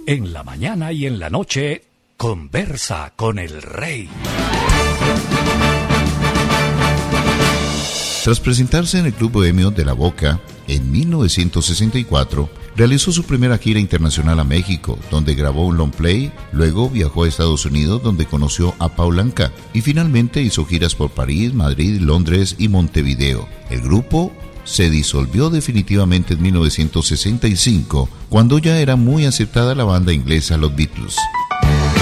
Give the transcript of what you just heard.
En la mañana y en la noche, conversa con el rey. Tras presentarse en el Club Bohemio de La Boca en 1964, realizó su primera gira internacional a México, donde grabó un long play, luego viajó a Estados Unidos, donde conoció a Paul Anka, y finalmente hizo giras por París, Madrid, Londres y Montevideo. El grupo se disolvió definitivamente en 1965, cuando ya era muy aceptada la banda inglesa Los Beatles.